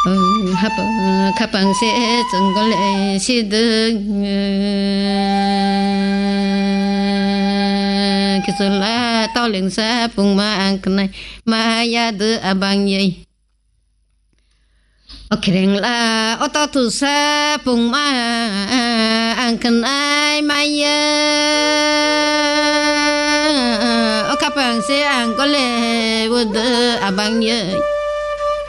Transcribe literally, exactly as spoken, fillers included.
hấp khắp bằng sẽ chẳng có lẽ sẽ được cái số là tao liền xa bùng mà ăn cái này mà ya được à bằng gì ở khen là ở tao thu xa bùng mà ăn cái này mà ya ở khắp bằng sẽ ăn có lẽ được à bằng gì